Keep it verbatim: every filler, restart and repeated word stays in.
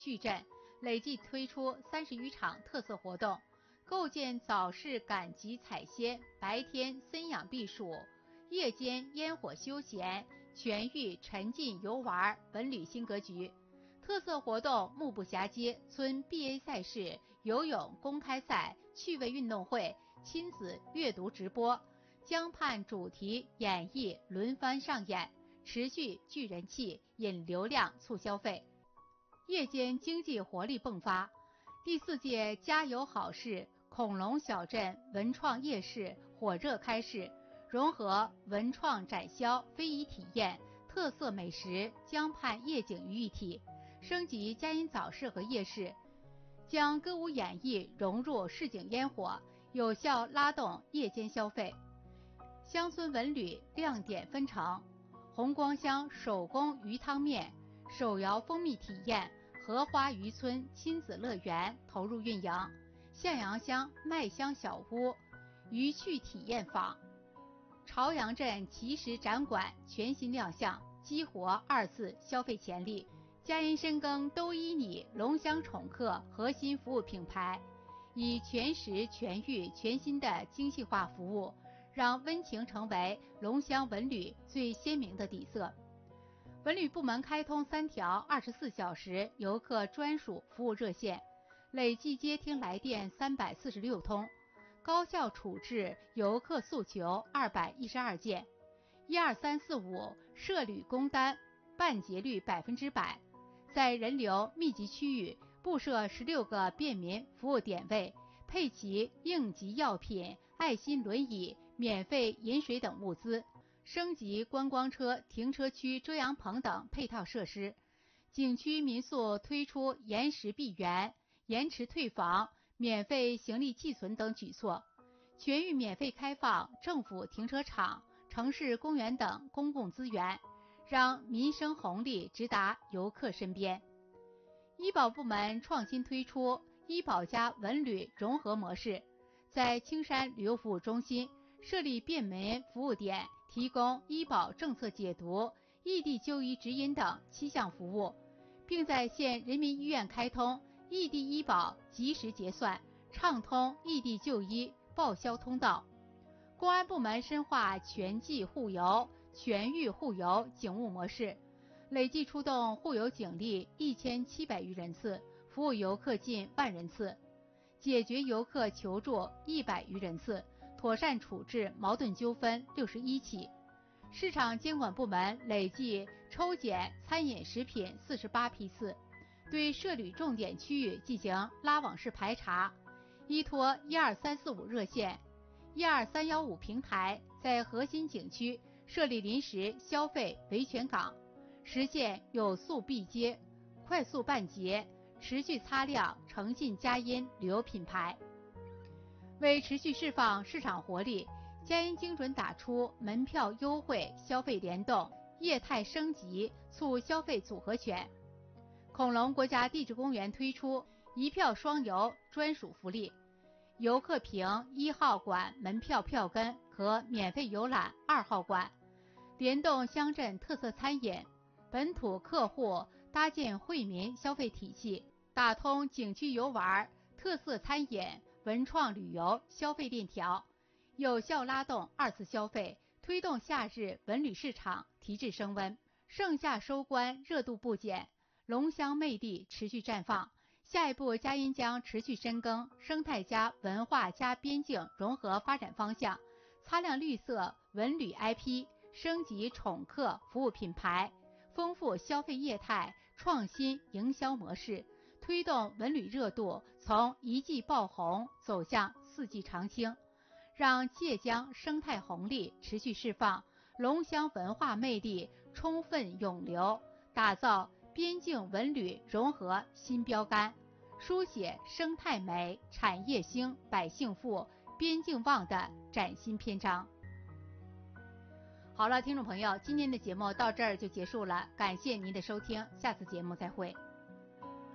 矩阵，累计推出三十余场特色活动，构建早市赶集采鲜、白天森养避暑、夜间烟火休闲、全域沉浸游玩文旅新格局。特色活动目不暇接，村 B A 赛事、游泳公开赛、趣味运动会、亲子阅读直播，江畔主题演绎轮番上演，持续聚人气、引流量、促消费。夜间经济活力迸发，第四届加油好市恐龙小镇文创夜市火热开市，融合文创展销、非遗体验、特色美食、江畔夜景于一体，升级佳音早市和夜市，将歌舞演艺融入市井烟火，有效拉动夜间消费。乡村文旅亮点纷呈，红光乡手工鱼汤面、手摇蜂蜜体验、荷花渔村亲子乐园投入运营，向阳乡麦香小屋渔趣体验坊，朝阳镇奇石展馆全新亮相，激活二次消费潜力。佳音深耕都依你龙乡宠客核心服务品牌，以全食全域全新的精细化服务，让温情成为龙乡文旅最鲜明的底色。文旅部门开通三条二十四小时游客专属服务热线，累计接听来电三百四十六通，高效处置游客诉求二百一十二件，一二三四五涉旅工单办结率百分之百。在人流密集区域布设十六个便民服务点位，配齐应急药品、爱心轮椅、免费饮水等物资，升级观光车停车区遮阳棚等配套设施。景区民宿推出延时闭园、延迟退房、免费行李寄存等举措，全域免费开放政府停车场、城市公园等公共资源，让民生红利直达游客身边。医保部门创新推出医保加文旅融合模式，在青山旅游服务中心设立便民服务点，提供医保政策解读、异地就医指引等七项服务，并在县人民医院开通异地医保及时结算、畅通异地就医报销通道。公安部门深化全季护游、全域护游警务模式，累计出动护游警力一千七百余人次，服务游客近万人次，解决游客求助一百余人次，妥善处置矛盾纠纷六十一起。市场监管部门累计抽检餐饮食品四十八批次，对涉旅重点区域进行拉网式排查，依托一二三四五热线、一二三一五平台，在核心景区设立临时消费维权岗，实现有速必接、快速办结，持续擦亮诚信佳音旅游品牌。为持续释放市场活力，佳音精准打出门票优惠、消费联动、业态升级、促消费组合拳。恐龙国家地质公园推出一票双游专属福利，游客凭一号馆门票票根可免费游览二号馆，联动乡镇特色餐饮，本土客户搭建惠民消费体系，打通景区游玩、特色餐饮、文创旅游消费链条，有效拉动二次消费，推动夏日文旅市场提质升温。盛夏收官热度不减，龙乡魅力持续绽放。下一步，佳音将持续深耕生态加文化加边境融合发展方向，擦亮绿色文旅 I P， 升级宠客服务品牌，丰富消费业态，创新营销模式，推动文旅热度从一季爆红走向四季常青，让界江生态红利持续释放，龙乡文化魅力充分涌流，打造边境文旅融合新标杆，书写生态美、产业兴、百姓富、边境旺的崭新篇章。好了，听众朋友，今天的节目到这儿就结束了，感谢您的收听，下次节目再会。